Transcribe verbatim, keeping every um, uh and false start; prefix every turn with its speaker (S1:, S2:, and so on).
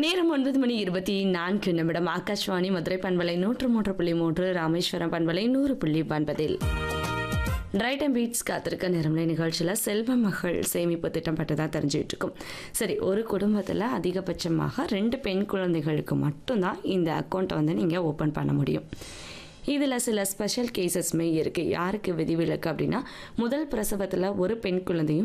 S1: நேரம் ஒன்பது மணி இருபத்தி நான்கு நிமிடம். ஆகாஷ்வாணி மதுரை பண்பலை நூற்று மூன்று புள்ளி மூன்று, ராமேஸ்வரம் பண்பலை நூறு புள்ளி ஒன்பதில் ரைட் அண்ட் பீட்ஸ் காத்திருக்க நேரம்ல நிகழ்ச்சியில் செல்வ மகள் சேமிப்பு திட்டம் பற்றி தான் தெரிஞ்சுக்கிட்டு இருக்கோம். சரி, ஒரு குடும்பத்தில் அதிகபட்சமாக ரெண்டு பெண் குழந்தைகளுக்கு மட்டும்தான் இந்த அக்கௌண்ட்டை வந்து நீங்கள் ஓப்பன் பண்ண முடியும். இதில் சில ஸ்பெஷல் கேசஸ்மே இருக்குது. யாருக்கு விதிவிலக்கு அப்படின்னா, முதல் பிரசவத்தில் ஒரு பெண் குழந்தையும்